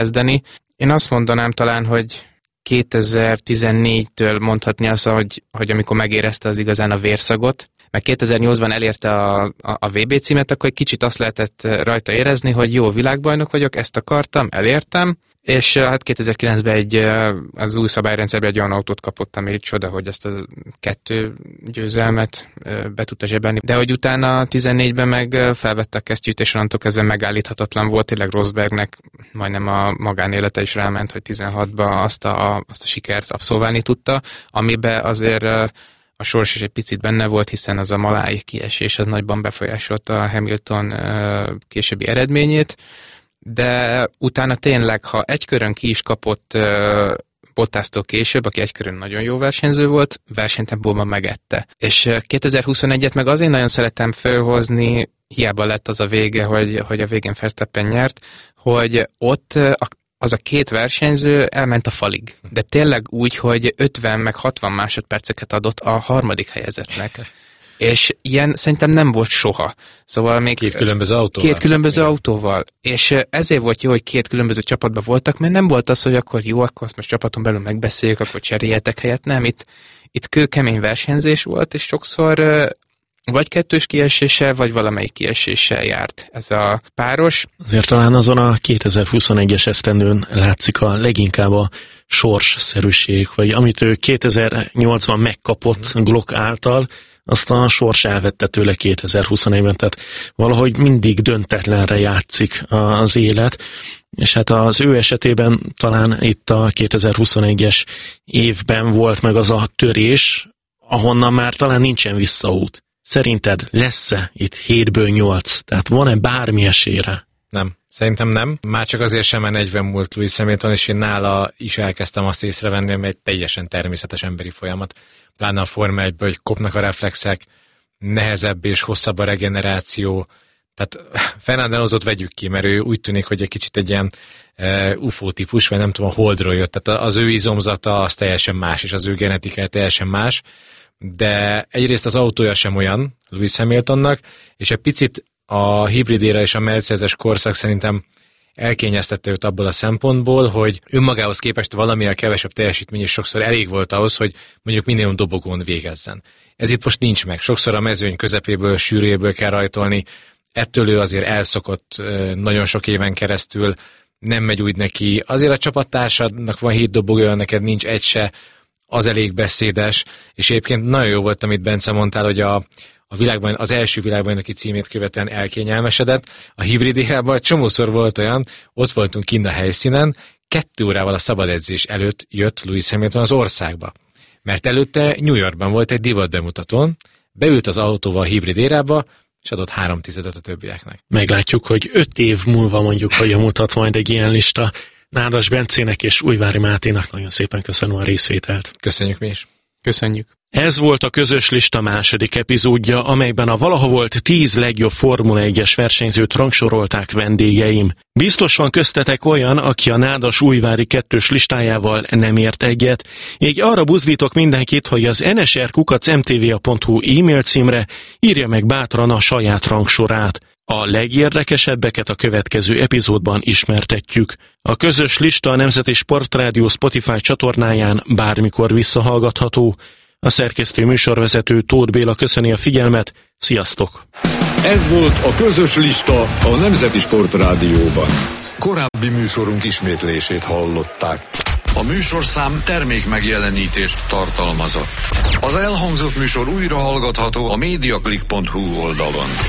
kezdeni. Én azt mondanám talán, hogy 2014-től mondhatni azt, hogy amikor megérezte az igazán a vérszagot, meg 2008-ban elérte a VB címet, akkor egy kicsit azt lehetett rajta érezni, hogy jó, világbajnok vagyok, ezt akartam, elértem, és hát 2009-ben az új szabályrendszerben egy olyan autót kapott, ami csoda, hogy ezt a 2 győzelmet be tudta zsebelni. De hogy utána 14-ben meg felvette a kesztyűt, és onnantól kezdve megállíthatatlan volt, tényleg Rosbergnek majdnem a magánélete is ráment, hogy 16-ban azt a sikert abszolválni tudta, amiben azért a sors is egy picit benne volt, hiszen az a malái kiesés az nagyban befolyásolta a Hamilton későbbi eredményét, de utána tényleg, ha egy körön ki is kapott Bottastól később, aki egy körön nagyon jó versenyző volt, versenytempóban megette. És 2021-et meg azért nagyon szeretem fölhozni, hiába lett az a vége, hogy a végén Verstappen nyert, hogy ott az a 2 versenyző elment a falig. De tényleg úgy, hogy 50 meg 60 másodperceket adott a harmadik helyezettnek. És ilyen szerintem nem volt soha. Szóval még 2 különböző autóval. 2 különböző autóval. És ezért volt jó, hogy 2 különböző csapatban voltak, mert nem volt az, hogy akkor jó, akkor azt most csapaton belül megbeszéljük, akkor cseréljetek helyet. Nem, itt kőkemény versenyzés volt, és sokszor vagy 2-s kieséssel, vagy valamelyik kieséssel járt ez a páros. Azért talán azon a 2021-es esztendőn látszik a leginkább a sorsszerűség, vagy amit ő 2008-ban megkapott Glock által, azt a sors elvette tőle 2021-ben, tehát valahogy mindig döntetlenre játszik az élet, és hát az ő esetében talán itt a 2021-es évben volt meg az a törés, ahonnan már talán nincsen visszaút. Szerinted lesz-e itt 7-ből 8? Tehát van-e bármi esélyre? Nem. Szerintem nem. Már csak azért sem, mert 40 múlt Lewis Hamilton, és én nála is elkezdtem azt észrevenni, hogy egy teljesen természetes emberi folyamat. Pláne a Forma 1-ből, hogy kopnak a reflexek, nehezebb és hosszabb a regeneráció. Tehát Fernando Alonsót vegyük ki, mert ő úgy tűnik, hogy egy kicsit egy ilyen UFO típus, vagy nem tudom, a Holdról jött. Tehát az ő izomzata az teljesen más, és az ő genetikája teljesen más. De egyrészt az autója sem olyan Lewis Hamiltonnak, és egy picit a hibridére és a Mercedes korszak szerintem elkényeztette őt abból a szempontból, hogy önmagához képest valamivel kevesebb teljesítmény is sokszor elég volt ahhoz, hogy mondjuk minimum dobogón végezzen. Ez itt most nincs meg. Sokszor a mezőny közepéből, sűrűjéből kell rajtolni. Ettől ő azért elszokott nagyon sok éven keresztül, nem megy úgy neki. Azért a csapattársadnak van 7 dobogója, neked nincs egy se, az elég beszédes, és egyébként nagyon jó volt, amit Bence mondtál, hogy az első világbajnoki címét követően elkényelmesedett. A hibrid érában csomószor volt olyan, ott voltunk kint a helyszínen, 2 órával a szabad edzés előtt jött Lewis Hamilton az országba. Mert előtte New Yorkban volt egy divat bemutatón, beült az autóval a hibrid érába, és adott 3/10 a többieknek. Meglátjuk, hogy 5 év múlva mondjuk, hogy mutat majd egy ilyen lista. Nádas Bencének és Újvári Máténak nagyon szépen köszönöm a részvételt. Köszönjük mi is. Köszönjük. Ez volt a Közös Lista második epizódja, amelyben a valaha volt 10 legjobb Formula 1-es versenyzőt rangsorolták vendégeim. Biztos van köztetek olyan, aki a Nádas Újvári 2-s listájával nem ért egyet, így arra buzdítok mindenkit, hogy az nsr@mtva.hu e-mail címre írja meg bátran a saját rangsorát. A legérdekesebbeket a következő epizódban ismertetjük. A Közös Lista a Nemzeti Sportrádió Spotify csatornáján bármikor visszahallgatható. A szerkesztő műsorvezető Tóth Béla köszöni a figyelmet. Sziasztok! Ez volt a Közös Lista a Nemzeti Sportrádióban. Korábbi műsorunk ismétlését hallották. A műsorszám termék megjelenítést tartalmazott. Az elhangzott műsor újra hallgatható a mediaclick.hu oldalon.